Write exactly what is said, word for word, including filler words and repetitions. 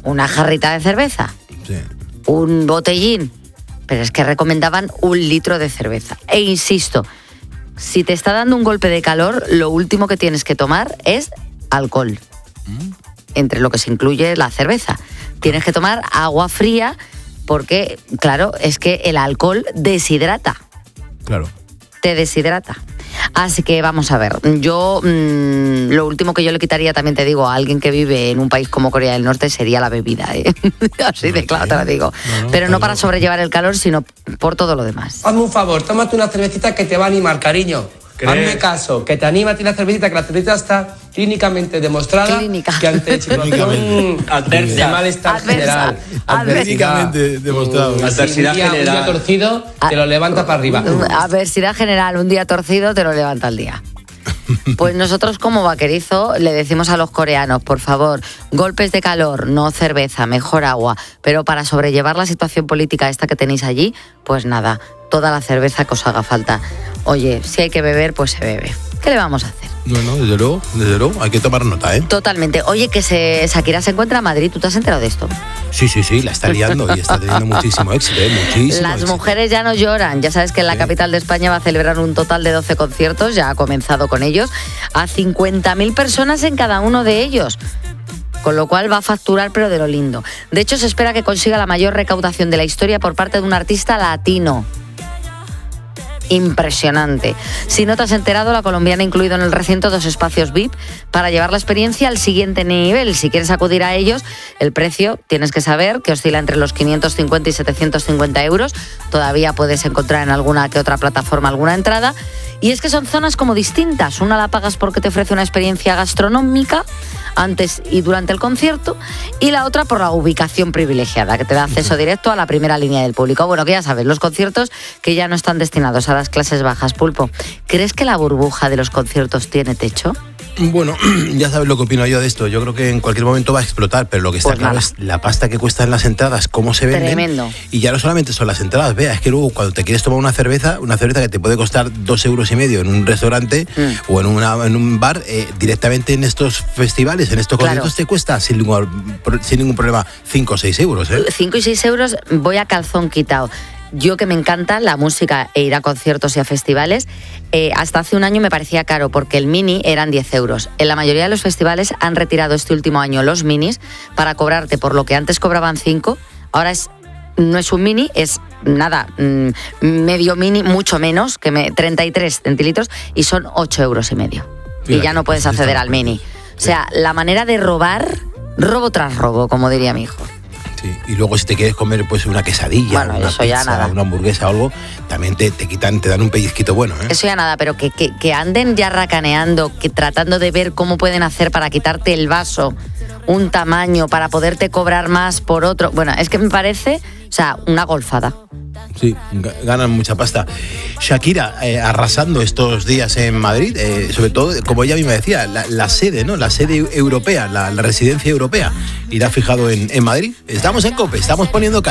una jarrita de cerveza, Sí. un botellín, pero es que recomendaban un litro de cerveza. E insisto, si te está dando un golpe de calor, lo último que tienes que tomar es alcohol, Mm. entre lo que se incluye la cerveza. Tienes que tomar agua fría porque, claro, es que el alcohol deshidrata. Claro. Te deshidrata. Así que vamos a ver, yo mmm, lo último que yo le quitaría, también te digo, a alguien que vive en un país como Corea del Norte sería la bebida, ¿eh? Así de claro te lo digo. No, no, Pero no claro. para sobrellevar el calor, sino por todo lo demás. Hazme un favor, tómate una cervecita que te va a animar, cariño. ¿Crees? Hazme caso, que te anima a ti la cervecita, que la cervecita está clínicamente demostrada Clínica. que ante situación Clínicamente. Adversa. de malestar Adversa. general, Adversa. Clínicamente demostrado. mm, Adversidad un día, general. Un día torcido, te lo levanta para arriba. Adversidad general, un día torcido te lo levanta el día. Pues nosotros como vaquerizo le decimos a los coreanos, por favor, golpes de calor, no cerveza, mejor agua, pero para sobrellevar la situación política esta que tenéis allí, pues nada, toda la cerveza que os haga falta. Oye, si hay que beber, pues se bebe. ¿Qué le vamos a hacer? No, no, desde luego, desde luego, hay que tomar nota, ¿eh? Totalmente. Oye, que se, Shakira se encuentra en Madrid, ¿tú te has enterado de esto? Sí, sí, sí, la está liando y está teniendo muchísimo éxito, ¿eh? Muchísimo Las éxito. mujeres ya no lloran. Ya sabes que en la Sí. capital de España va a celebrar un total de doce conciertos, ya ha comenzado con ellos, a cincuenta mil personas en cada uno de ellos. Con lo cual va a facturar, pero de lo lindo. De hecho, se espera que consiga la mayor recaudación de la historia por parte de un artista latino. Impresionante. Si no te has enterado, la colombiana ha incluido en el recinto dos espacios V I P para llevar la experiencia al siguiente nivel. Si quieres acudir a ellos, el precio tienes que saber que oscila entre los quinientos cincuenta y setecientos cincuenta euros. Todavía puedes encontrar en alguna que otra plataforma alguna entrada. Y es que son zonas como distintas. Una la pagas porque te ofrece una experiencia gastronómica antes y durante el concierto, y la otra por la ubicación privilegiada, que te da acceso directo a la primera línea del público. Bueno, que ya sabes, los conciertos que ya no están destinados a las clases bajas. Pulpo, ¿crees que la burbuja de los conciertos tiene techo? Bueno, ya sabes lo que opino yo de esto. Yo creo que en cualquier momento va a explotar, pero lo que está Pues claro nada. es la pasta que cuestan las entradas, cómo se venden. Tremendo. Y ya no solamente son las entradas, vea, es que luego cuando te quieres tomar una cerveza, una cerveza que te puede costar dos euros y medio en un restaurante Mm. o en, una, en un bar, eh, directamente en estos festivales, en estos Claro. conciertos, te cuesta sin ningún, sin ningún problema cinco o seis euros, ¿eh? cinco y seis euros voy a calzón quitado. Yo, que me encanta la música e ir a conciertos y a festivales, eh, hasta hace un año me parecía caro porque el mini eran diez euros. En la mayoría de los festivales han retirado este último año los minis para cobrarte por lo que antes cobraban cinco. Ahora es, no es un mini, es nada, mmm, medio mini, mucho menos, que me, treinta y tres centilitros, y son ocho euros y medio. Fíjate, y ya no puedes pues acceder está al mini. sí. O sea, la manera de robar, robo tras robo, como diría mi hijo. Sí, y luego si te quieres comer pues una quesadilla, Bueno, una eso ya pizza, nada. una hamburguesa o algo, también te, te quitan, te dan un pellizquito bueno, ¿eh? Eso ya nada, pero que, que, que anden ya racaneando, que tratando de ver cómo pueden hacer para quitarte el vaso, un tamaño, para poderte cobrar más por otro. Bueno, es que me parece, o sea, una golfada. Sí, g- ganan mucha pasta. Shakira eh, arrasando estos días en Madrid, eh, sobre todo, como ella misma decía, la, la sede, ¿no? La sede europea, la, la residencia europea, irá fijado en, en Madrid. Estamos en COPE, estamos poniendo calle.